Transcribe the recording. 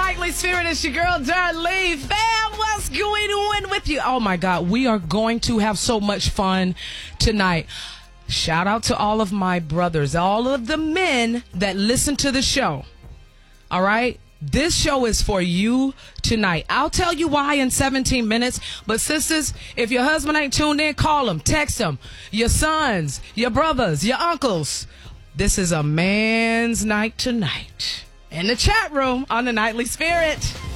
Nightly Spirit. It's your girl, Darlene. Fam, what's going on with you? Oh, my God. We are going to have so much fun tonight. Shout out to all of my brothers, all of the men that listen to the show. All right? This show is for you tonight. I'll tell you why in 17 minutes. But sisters, if your husband ain't tuned in, call him, text him. Your sons, your brothers, your uncles. This is a man's night tonight. In the chat room on the Nightly Spirit.